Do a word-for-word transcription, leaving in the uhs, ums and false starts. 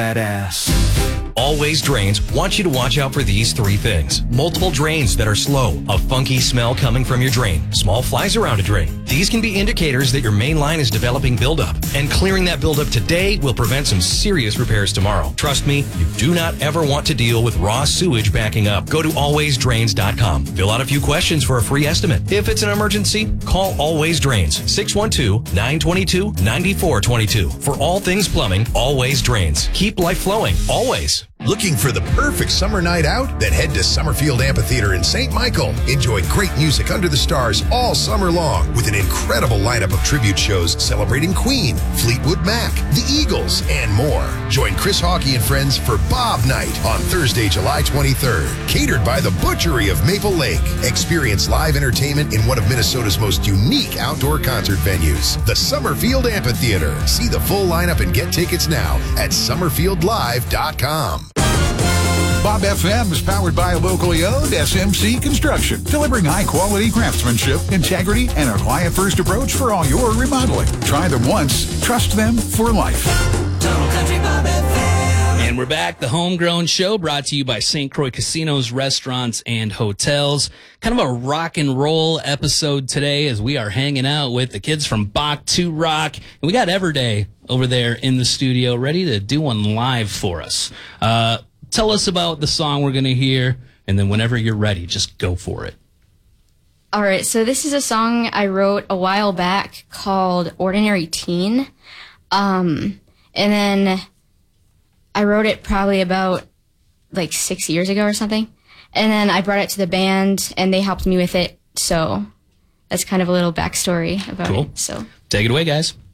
Badass. Always Drains wants you to watch out for these three things. Multiple drains that are slow, a funky smell coming from your drain, small flies around a drain. These can be indicators that your main line is developing buildup, and clearing that buildup today will prevent some serious repairs tomorrow. Trust me, you do not ever want to deal with raw sewage backing up. Go to always drains dot com. Fill out a few questions for a free estimate. If it's an emergency, call Always Drains, six one two, nine two two, nine four two two. For all things plumbing, Always Drains. Keep life flowing, always. Looking for the perfect summer night out? Then head to Summerfield Amphitheater in Saint Michael. Enjoy great music under the stars all summer long with an incredible lineup of tribute shows celebrating Queen, Fleetwood Mac, the Eagles, and more. Join Chris Hawkey and friends for Bob Night on Thursday, July twenty-third. Catered by the Butchery of Maple Lake. Experience live entertainment in one of Minnesota's most unique outdoor concert venues, the Summerfield Amphitheater. See the full lineup and get tickets now at summerfield live dot com. Bob F M is powered by a locally owned S M C Construction, delivering high-quality craftsmanship, integrity, and a client-first approach for all your remodeling. Try them once, trust them for life. Total Country Bob F M. And we're back. The Homegrown Show brought to you by Saint Croix Casinos, Restaurants, and Hotels. Kind of a rock and roll episode today as we are hanging out with the kids from Bach to Rock. And we got Everday over there in the studio ready to do one live for us. Uh, tell us about the song we're going to hear, and then whenever you're ready, just go for it. All right, so this is a song I wrote a while back called Ordinary Teen. Um, and then I wrote it probably about like six years ago or something. And then I brought it to the band, and they helped me with it. So that's kind of a little backstory about Cool. it. So Take it away, guys.